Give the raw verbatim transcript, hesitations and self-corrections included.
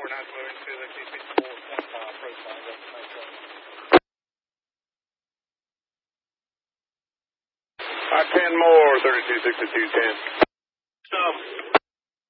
we're not moving to the T sixty-four point five profile. Uh, ten more, thirty-two sixty-two ten. Stop.